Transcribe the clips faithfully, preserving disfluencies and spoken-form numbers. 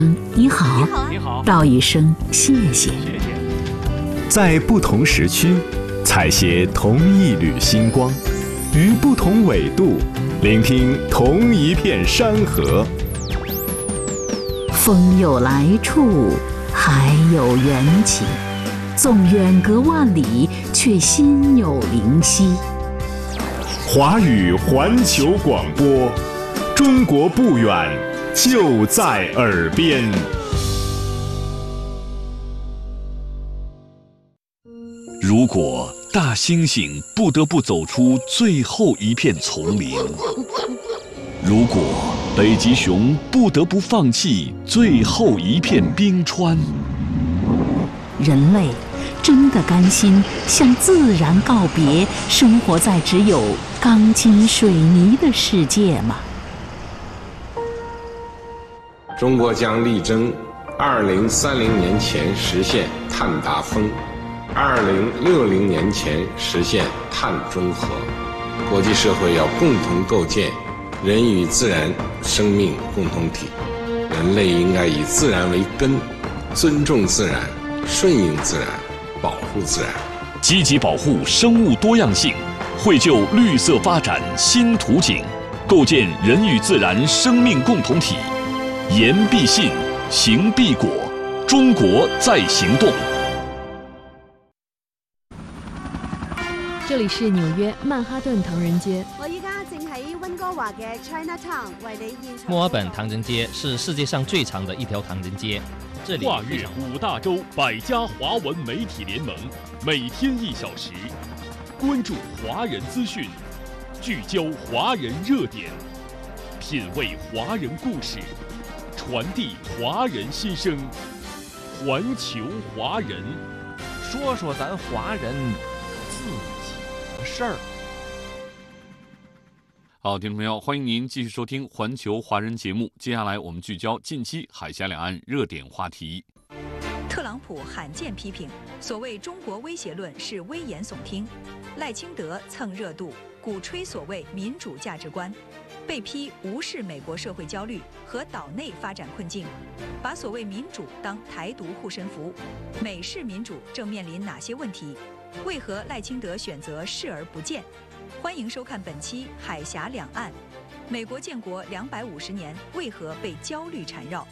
你好， 你好， 道一声谢谢。 谢谢。 在不同时区，采撷同一缕星光，于不同纬度，聆听同一片山河。 风有来处，海有缘起，纵远隔万里，却心有灵犀。 华语环球广播，中国不远，就在耳边。 如果大猩猩不得不走出最后一片丛林，如果北极熊不得不放弃最后一片冰川， 人类真的甘心向自然告别，生活在只有钢筋水泥的世界吗？ 中国将力争二零三零年前实现碳达峰，二零六零年前实现碳中和。国际社会要共同构建人与自然生命共同体，人类应该以自然为根，尊重自然，顺应自然，保护自然， 积极保护生物多样性，绘就绿色发展新图景，构建人与自然生命共同体。言必信，行必果，中国在行动。 这里是纽约曼哈顿唐人街。 我依家正喺温哥華嘅 Chinatown 為你現場。 墨爾本唐人街是世界上最長的一條唐人街。這裡跨越五大洲百家華文媒體聯盟，每天一小時，關注華人資訊，聚焦華人熱點，品味華人故事，傳遞華人心聲，環球華人， 說說咱華人自己的事兒。 好，听众朋友，欢迎您继续收听环球华人节目。接下来我们聚焦近期海峡两岸热点话题。 特朗普罕见批评，所谓中国威胁论是危言耸听。赖清德蹭热度，鼓吹所谓民主价值观，被批无视美国社会焦虑和岛内发展困境，把所谓民主当台独护身符。美式民主正面临哪些问题？为何赖清德选择视而不见？欢迎收看本期《海峡两岸》。美国建国两百五十年，为何被焦虑缠绕？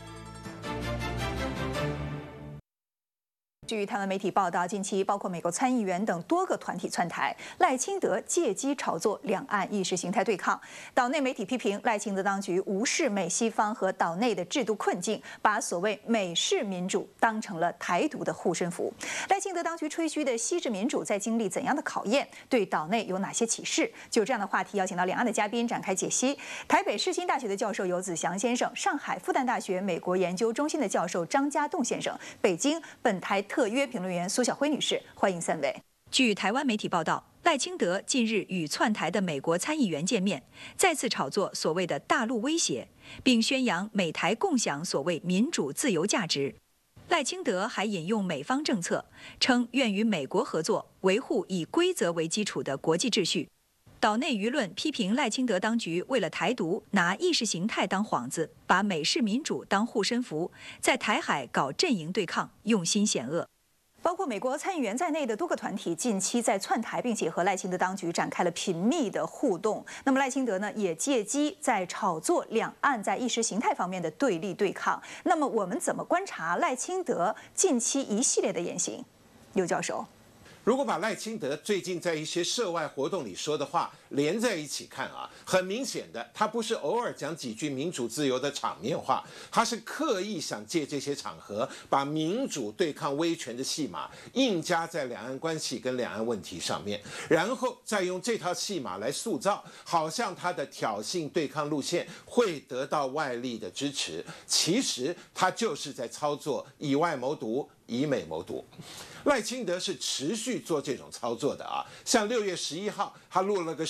据台湾媒体报道，近期包括美国参议员等多个团体窜台，赖清德借机炒作两岸意识形态对抗。岛内媒体批评赖清德当局无视美西方和岛内的制度困境，把所谓美式民主当成了台独的护身符。赖清德当局吹嘘的西式民主在经历怎样的考验？对岛内有哪些启示？就这样的话题，邀请到两岸的嘉宾展开解析。台北世新大学的教授游子祥先生，上海复旦大学美国研究中心的教授张家栋先生，北京本台特约评论员苏晓辉女士，欢迎三位。据台湾媒体报道，赖清德近日与窜台的美国参议员见面，再次炒作所谓的大陆威胁，并宣扬美台共享所谓民主自由价值。赖清德还引用美方政策，称愿与美国合作，维护以规则为基础的国际秩序。岛内舆论批评赖清德当局为了台独，拿意识形态当幌子，把美式民主当护身符，在台海搞阵营对抗，用心险恶。包括美国参议员在内的多个团体近期在窜台，并且和赖清德当局展开了频密的互动。那么赖清德呢，也借机在炒作两岸在意识形态方面的对立对抗。那么我们怎么观察赖清德近期一系列的言行？刘教授。 如果把赖清德最近在一些涉外活动里说的话连在一起看啊，很明显的，他不是偶尔讲几句民主自由的场面话，他是刻意想借这些场合，把民主对抗威权的戏码硬加在两岸关系跟两岸问题上面，然后再用这套戏码来塑造，好像他的挑衅对抗路线会得到外力的支持，其实他就是在操作以外谋独，以美谋独。赖清德是持续做这种操作的啊，像六月十一号，他录了个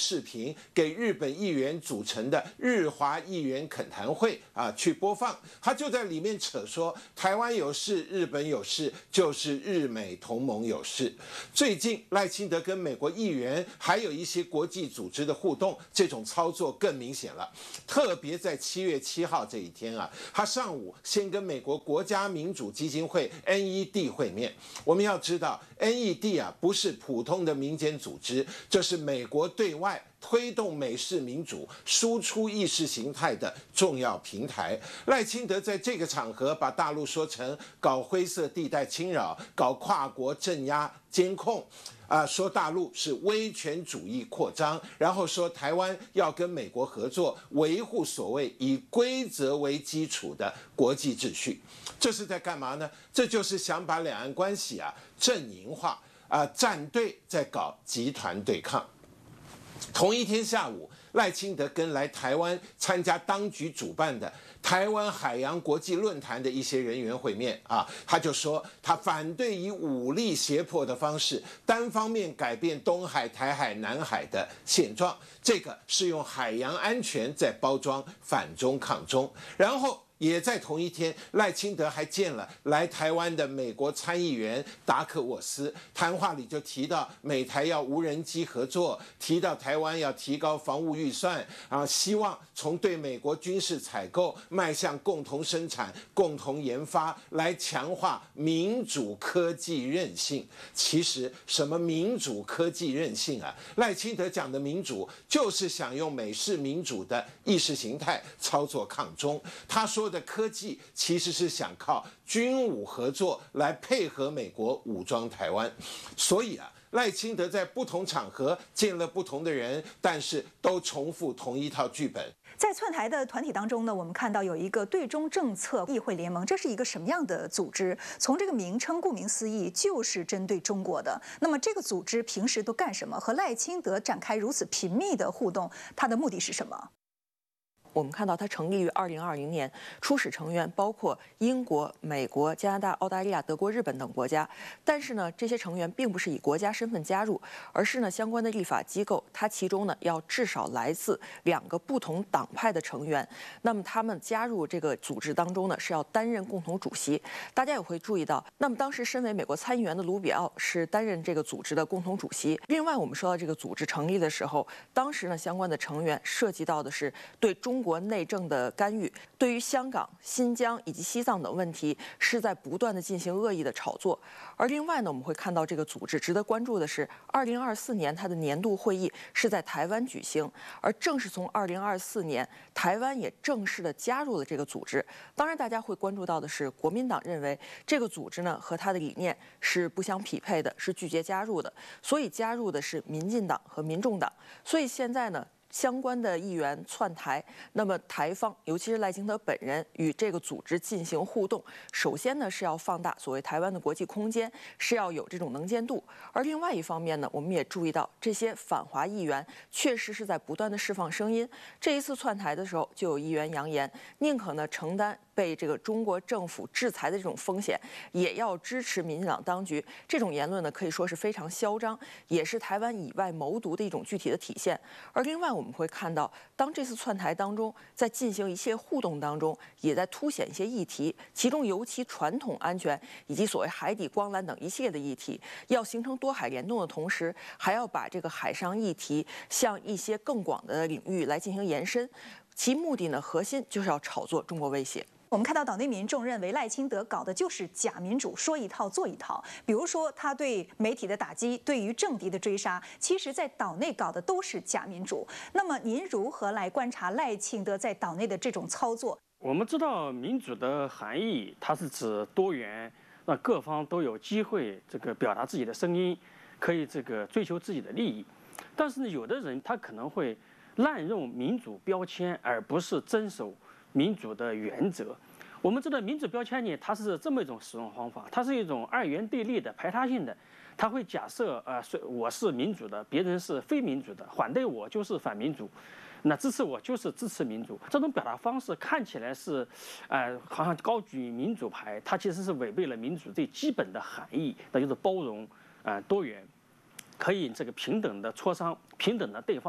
视频给日本议员组成的日华议员恳谈会啊去播放，他就在里面扯说台湾有事，日本有事，就是日美同盟有事。最近赖清德跟美国议员还有一些国际组织的互动，这种操作更明显了。特别在七月七号这一天啊，他上午先跟美国国家民主基金会 N E D 会面。我们要知道 N E D 啊不是普通的民间组织，这是美国对外推动美式民主、输出意识形态的重要平台。赖清德在这个场合把大陆说成搞灰色地带侵扰、搞跨国镇压监控。啊，说大陆是威权主义扩张，然后说台湾要跟美国合作，维护所谓以规则为基础的国际秩序。这是在干嘛呢？这就是想把两岸关系啊阵营化，啊站队在搞集团对抗。同一天下午，赖清德跟来台湾参加当局主办的台湾海洋国际论坛的一些人员会面啊，他就说他反对以武力胁迫的方式单方面改变东海、台海、南海的现状，这个是用海洋安全在包装反中抗中。然后也在同一天，赖清德还见了来台湾的美国参议员达克沃斯，谈话里就提到美台要无人机合作，提到台湾要提高防务预算啊，希望从对美国军事采购迈向共同生产、共同研发，来强化民主科技韧性。其实什么民主科技韧性啊？赖清德讲的民主，就是想用美式民主的意识形态操作抗中。他说的科技其实是想靠军武合作来配合美国武装台湾，所以啊，赖清德在不同场合见了不同的人，但是都重复同一套剧本。 在窜台的团体当中呢，我们看到有一个对中政策议会联盟，这是一个什么样的组织？从这个名称顾名思义，就是针对中国的。那么这个组织平时都干什么？和赖清德展开如此频密的互动，它的目的是什么？ 我们看到它成立于二零二零年，初始成员包括英国、美国、加拿大、澳大利亚、德国、日本等国家。但是呢，这些成员并不是以国家身份加入，而是呢相关的立法机构，它其中呢要至少来自两个不同党派的成员。那么他们加入这个组织当中呢，是要担任共同主席。大家也会注意到，那么当时身为美国参议员的卢比奥是担任这个组织的共同主席。另外，我们说到这个组织成立的时候，当时呢相关的成员涉及到的是对中国国内政的干预，对于香港、新疆以及西藏等问题是在不断的进行恶意的炒作。而另外呢，我们会看到这个组织值得关注的是，二零二四年它的年度会议是在台湾举行，而正是从二零二四年，台湾也正式的加入了这个组织。当然，大家会关注到的是，国民党认为这个组织呢和它的理念是不相匹配的，是拒绝加入的，所以加入的是民进党和民众党。所以现在呢，相关的议员窜台，那么台方尤其是赖清德本人与这个组织进行互动，首先呢是要放大所谓台湾的国际空间，是要有这种能见度。而另外一方面呢，我们也注意到这些反华议员确实是在不断的释放声音。这一次窜台的时候，就有议员扬言，宁可呢承担被这个中国政府制裁的这种风险，也要支持民进党当局。这种言论呢，可以说是非常嚣张，也是台湾以外谋独的一种具体的体现。而另外，我们会看到，当这次窜台当中，在进行一切互动当中，也在凸显一些议题，其中尤其传统安全以及所谓海底光缆等一系列的议题，要形成多海联动的同时，还要把这个海上议题向一些更广的领域来进行延伸。其目的呢，核心就是要炒作中国威胁。 我们看到岛内民众认为赖清德搞的就是假民主，说一套做一套。比如说他对媒体的打击，对于政敌的追杀，其实在岛内搞的都是假民主。那么您如何来观察赖清德在岛内的这种操作？ 我们知道民主的含义，它是指多元，让各方都有机会这个表达自己的声音，可以这个追求自己的利益。但是呢，有的人他可能会滥用民主标签，而不是遵守民主的原则。我们知道民主标签呢，它是这么一种使用方法，它是一种二元对立的、排他性的。它会假设，呃，我是民主的，别人是非民主的，反对我就是反民主，那支持我就是支持民主。这种表达方式看起来是，呃，好像高举民主牌，它其实是违背了民主最基本的含义，那就是包容、呃，多元，可以这个平等的磋商、平等的对话。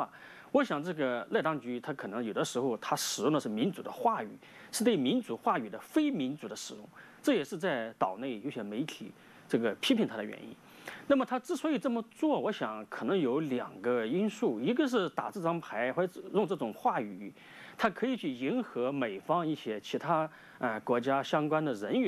我想这个赖当局他可能有的时候他使用的是民主的话语，是对民主话语的非民主的使用，这也是在岛内有些媒体这个批评他的原因。那么他之所以这么做，我想可能有两个因素，一个是打这张牌或者用这种话语，他可以去迎合美方一些其他呃国家相关的人员。